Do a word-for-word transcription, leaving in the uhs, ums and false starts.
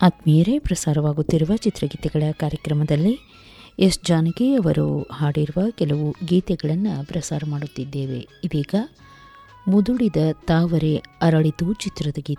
ಆತ್ಮೀಯರೇ, ಪ್ರಸಾರವಾಗುತ್ತಿರುವ ಚಿತ್ರಗೀತೆಗಳ ಕಾರ್ಯಕ್ರಮದಲ್ಲಿ ಎಸ್ ಜಾನಕಿ ಅವರು ಹಾಡಿರುವ ಕೆಲವು ಗೀತೆಗಳನ್ನು ಪ್ರಸಾರ ಮಾಡುತ್ತಿದ್ದೇವೆ. ಇದೀಗ ಮುದುಡಿದ ತಾವರೆ ಅರಳಿತು ಚಿತ್ರದ ಗೀತೆ.